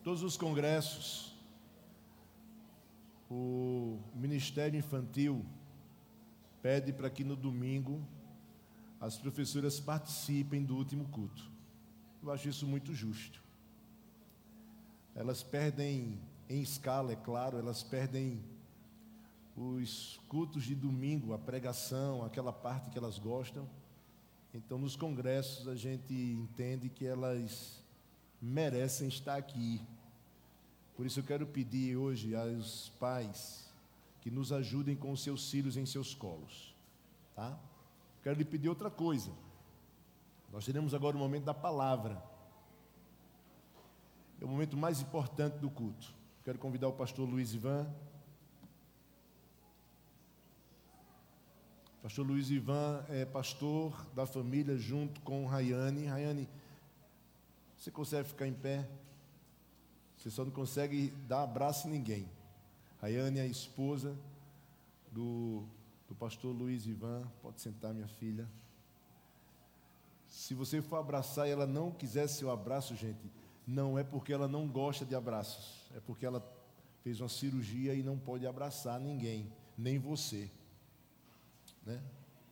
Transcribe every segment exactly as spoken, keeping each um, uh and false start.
Todos os congressos, o Ministério Infantil pede para que no domingo as professoras participem do último culto. Eu acho isso muito justo. Elas perdem em escala, é claro, elas perdem os cultos de domingo, a pregação, aquela parte que elas gostam. Então, nos congressos, a gente entende que elas merecem estar aqui. Por isso, eu quero pedir hoje aos pais que nos ajudem com os seus filhos em seus colos, tá? Quero lhe pedir outra coisa. Nós teremos agora o momento da palavra. É o momento mais importante do culto. Quero convidar o pastor Luiz Ivan. Pastor Luiz Ivan é pastor da família junto com Rayane. Rayane, você consegue ficar em pé? Você só não consegue dar abraço em ninguém. Rayane é a esposa do, do pastor Luiz Ivan. Pode sentar, minha filha. Se você for abraçar e ela não quiser seu abraço, gente, não é porque ela não gosta de abraços. É porque ela fez uma cirurgia e não pode abraçar ninguém, nem você. Né?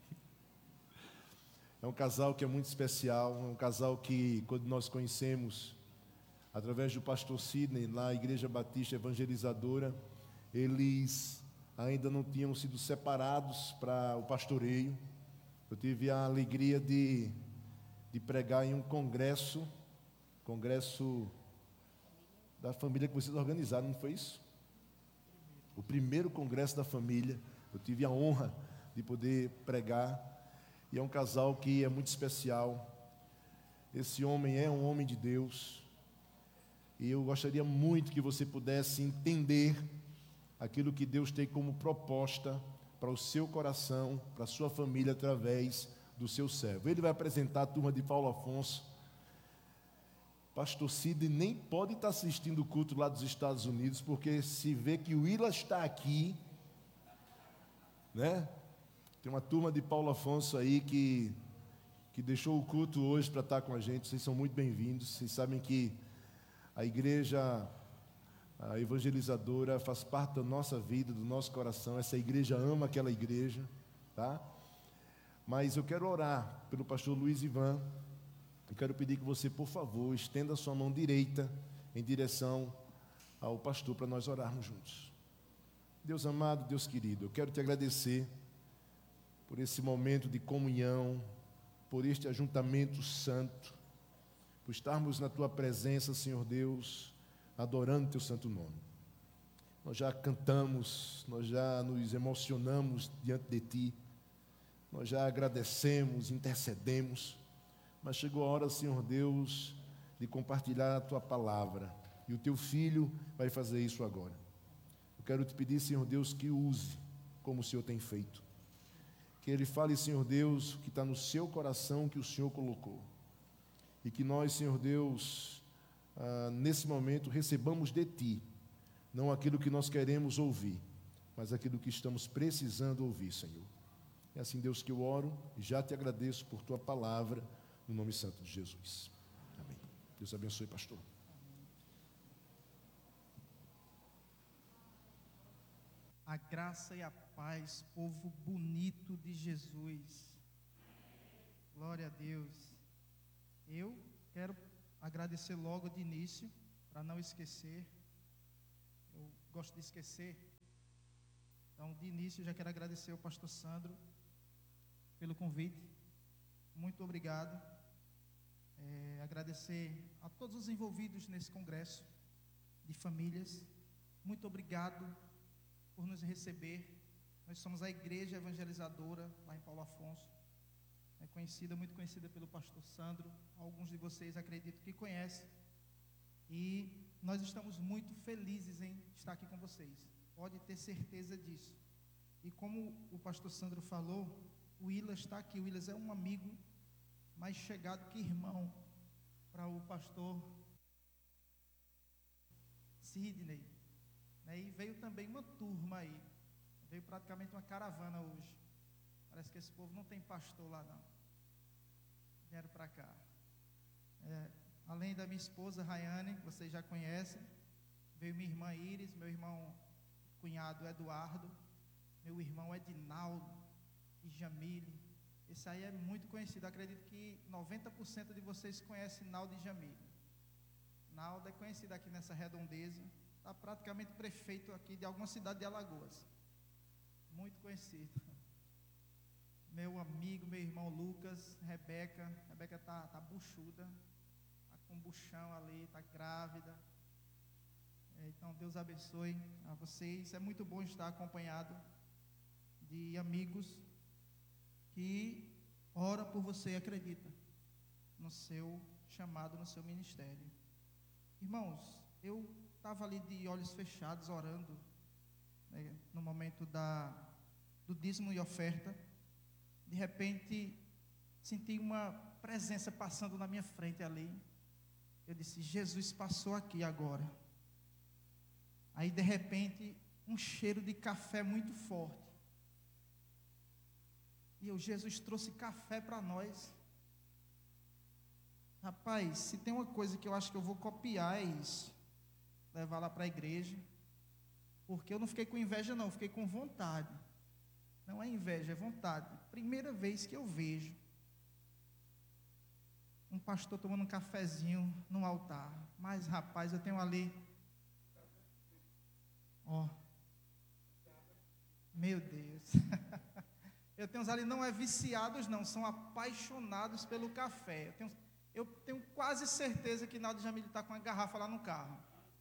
É um casal que é muito especial, é um casal que, quando nós conhecemos, através do pastor Sidney, na Igreja Batista Evangelizadora, eles ainda não tinham sido separados para o pastoreio. Eu tive a alegria de, de pregar em um congresso, congresso da família que vocês organizaram, não foi isso? O primeiro congresso da família, eu tive a honra de poder pregar, e é um casal que é muito especial. Esse homem é um homem de Deus, e eu gostaria muito que você pudesse entender aquilo que Deus tem como proposta para o seu coração, para a sua família, através do seu servo. Ele vai apresentar a turma de Paulo Afonso. Pastor Cid nem pode estar assistindo o culto lá dos Estados Unidos, porque se vê que o Willa está aqui, né? Tem uma turma de Paulo Afonso aí que, que deixou o culto hoje para estar com a gente. Vocês são muito bem-vindos. Vocês sabem que a igreja a evangelizadora faz parte da nossa vida, do nosso coração. Essa igreja ama aquela igreja, tá? Mas eu quero orar pelo pastor Luiz Ivan. Eu quero pedir que você, por favor, estenda a sua mão direita em direção ao pastor para nós orarmos juntos. Deus amado, Deus querido, eu quero te agradecer por esse momento de comunhão, por este ajuntamento santo, por estarmos na tua presença, Senhor Deus, adorando teu santo nome. Nós já cantamos, nós já nos emocionamos diante de ti, nós já agradecemos, intercedemos, mas chegou a hora, Senhor Deus, de compartilhar a tua palavra, e o teu filho vai fazer isso agora. Eu quero te pedir, Senhor Deus, que use como o Senhor tem feito, que ele fale, Senhor Deus, o que está no seu coração, que o Senhor colocou, e que nós, Senhor Deus, ah, nesse momento recebamos de ti, não aquilo que nós queremos ouvir, mas aquilo que estamos precisando ouvir, Senhor. É assim, Deus, que eu oro e já te agradeço por tua palavra, no nome santo de Jesus. Amém. Deus abençoe, pastor. A graça e a paz, povo bonito de Jesus. Glória a Deus. Eu quero agradecer logo de início, para não esquecer. Eu gosto de esquecer. Então, de início, já quero agradecer ao pastor Sandro pelo convite. Muito obrigado. É, agradecer a todos os envolvidos nesse congresso de famílias. Muito obrigado por nos receber. Nós somos a Igreja Evangelizadora lá em Paulo Afonso, é conhecida, muito conhecida pelo pastor Sandro. Alguns de vocês acredito que conhecem, e nós estamos muito felizes em estar aqui com vocês, pode ter certeza disso. E como o pastor Sandro falou, o Willas está aqui. O Willas é um amigo mais chegado que irmão para o pastor Sidney, né? E veio também uma turma aí, veio praticamente uma caravana hoje. Parece que esse povo não tem pastor lá não, vieram para cá. É, além da minha esposa Rayane, que vocês já conhecem, veio minha irmã Iris, meu irmão cunhado Eduardo, meu irmão Edinaldo e Jamile. Esse aí é muito conhecido, acredito que noventa por cento de vocês conhecem Naldo e Jamile. Naldo é conhecido aqui nessa redondeza, está praticamente prefeito aqui de alguma cidade de Alagoas, muito conhecido. Meu amigo, meu irmão Lucas, Rebeca, Rebeca está tá buchuda, está com buchão ali, está grávida. É, então Deus abençoe a vocês. É muito bom estar acompanhado de amigos que ora por você e acredita no seu chamado, no seu ministério. Irmãos, eu estava ali de olhos fechados orando, né, no momento da, do dízimo e oferta. De repente senti uma presença passando na minha frente ali. Eu disse: Jesus passou aqui agora. Aí de repente um cheiro de café muito forte. E eu, Jesus trouxe café para nós. Rapaz, se tem uma coisa que eu acho que eu vou copiar é isso, levar lá para a igreja, porque eu não fiquei com inveja não, eu fiquei com vontade. Não é inveja, é vontade. Primeira vez que eu vejo um pastor tomando um cafezinho no altar. Mas rapaz, eu tenho ali, ó, meu Deus. Eu tenho uns ali, não é viciados não, são apaixonados pelo café. Eu tenho, eu tenho quase certeza que Naldo Jamile está com uma garrafa lá no carro.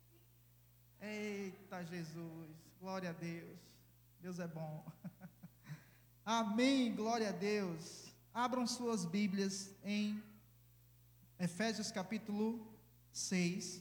Eita Jesus, glória a Deus, Deus é bom. Amém, glória a Deus. Abram suas Bíblias em Efésios capítulo seis.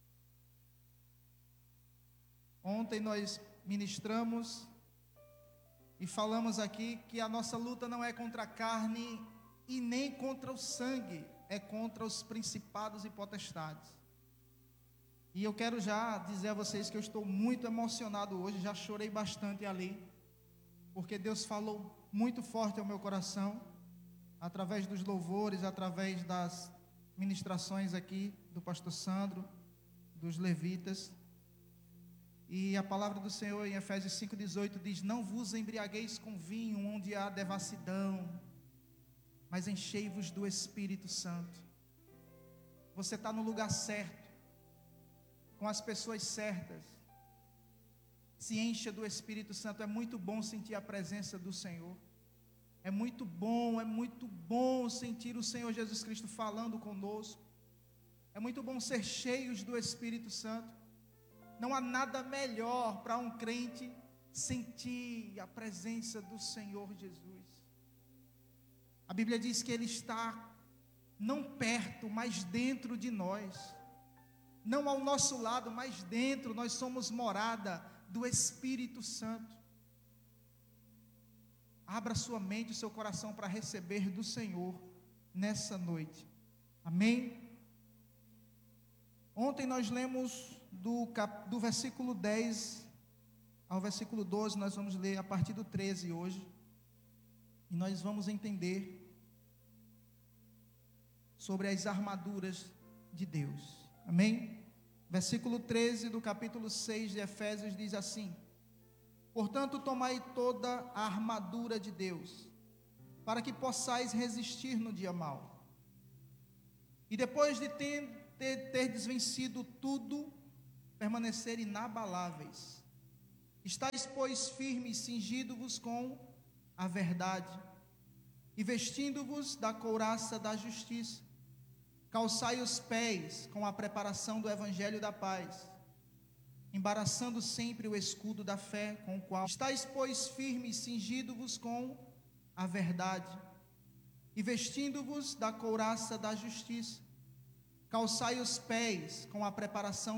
Ontem nós ministramos e falamos aqui que a nossa luta não é contra a carne e nem contra o sangue, é contra os principados e potestades. E eu quero já dizer a vocês que eu estou muito emocionado hoje, já chorei bastante ali, porque Deus falou muito forte ao meu coração, através dos louvores, através das ministrações aqui do pastor Sandro, dos levitas. E a palavra do Senhor em Efésios cinco, dezoito diz: não vos embriagueis com vinho, onde há devassidão, mas enchei-vos do Espírito Santo. Você está no lugar certo, com as pessoas certas. Se encha do Espírito Santo. É muito bom sentir a presença do Senhor. É muito bom, é muito bom sentir o Senhor Jesus Cristo falando conosco. É muito bom ser cheios do Espírito Santo. Não há nada melhor para um crente sentir a presença do Senhor Jesus. A Bíblia diz que Ele está não perto, mas dentro de nós. Não ao nosso lado, mas dentro. Nós somos morada do Espírito Santo. Abra sua mente e seu coração para receber do Senhor nessa noite. Amém? Ontem nós lemos do, cap, do versículo dez ao versículo doze, nós vamos ler a partir do treze hoje. E nós vamos entender sobre as armaduras de Deus. Amém? Versículo treze do capítulo seis de Efésios diz assim: portanto, tomai toda a armadura de Deus, para que possais resistir no dia mau. E depois de ter, ter, ter desvencido tudo, permanecer inabaláveis. Estais, pois, firmes, cingindo-vos com a verdade, e vestindo-vos da couraça da justiça. Calçai os pés com a preparação do evangelho da paz, embaraçando sempre o escudo da fé, com o qual estais, pois, firmes, cingindo-vos com a verdade, e vestindo-vos da couraça da justiça. Calçai os pés com a preparação